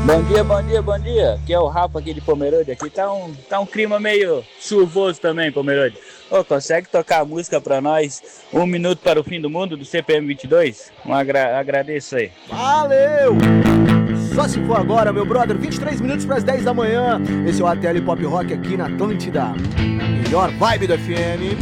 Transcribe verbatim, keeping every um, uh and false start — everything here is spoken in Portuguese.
Bom dia, bom dia, bom dia. Aqui é o Rafa aqui de Pomerode. Aqui tá um, tá um clima meio chuvoso também, Pomerode. Ô, consegue tocar a música pra nós? Um minuto para o fim do mundo do C P M vinte e dois? Um agra agradeço aí. Valeu! Só se for agora, meu brother. vinte e três minutos para as dez da manhã. Esse é o A T L Pop Rock aqui na Atlântida. Melhor vibe do F M.